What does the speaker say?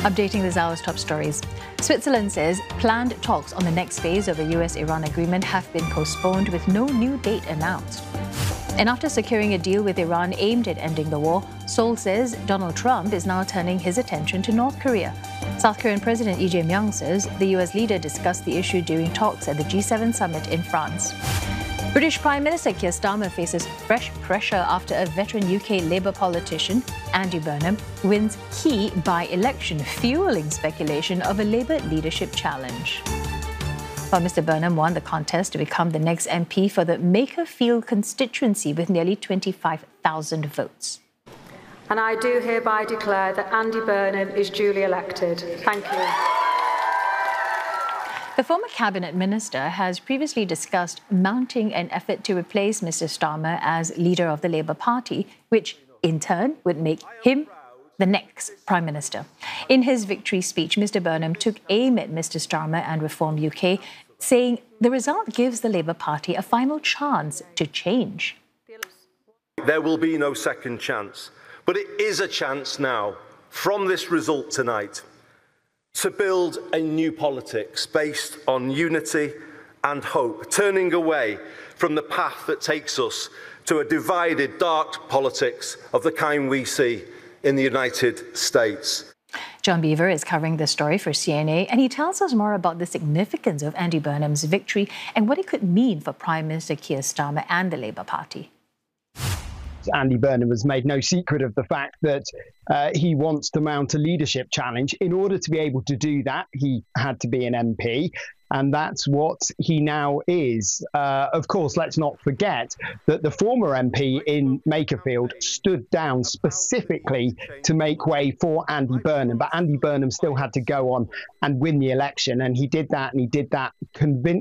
Updating this hour's top stories. Switzerland says planned talks on the next phase of a US-Iran agreement have been postponed with no new date announced. And after securing a deal with Iran aimed at ending the war, Seoul says Donald Trump is now turning his attention to North Korea. South Korean President Lee Jae-myung says the US leader discussed the issue during talks at the G7 summit in France. British Prime Minister Keir Starmer faces fresh pressure after a veteran UK Labour politician, Andy Burnham, wins key by-election, fueling speculation of a Labour leadership challenge. Well, Mr. Burnham won the contest to become the next MP for the Makerfield constituency with nearly 25,000 votes. And I do hereby declare that Andy Burnham is duly elected. Thank you. The former cabinet minister has previously discussed mounting an effort to replace Mr. Starmer as leader of the Labour Party, which in turn would make him the next Prime Minister. In his victory speech, Mr. Burnham took aim at Mr. Starmer and Reform UK, saying the result gives the Labour Party a final chance to change. There will be no second chance, but it is a chance now, from this result tonight, to build a new politics based on unity and hope, turning away from the path that takes us to a divided, dark politics of the kind we see in the United States. John Beaver is covering this story for CNA, and he tells us more about the significance of Andy Burnham's victory and what it could mean for Prime Minister Keir Starmer and the Labour Party. Andy Burnham has made no secret of the fact that he wants to mount a leadership challenge. In order to be able to do that, he had to be an MP, and that's what he now is. Of course, let's not forget that the former MP in Makerfield stood down specifically to make way for Andy Burnham, but Andy Burnham still had to go on and win the election, and he did that convincingly.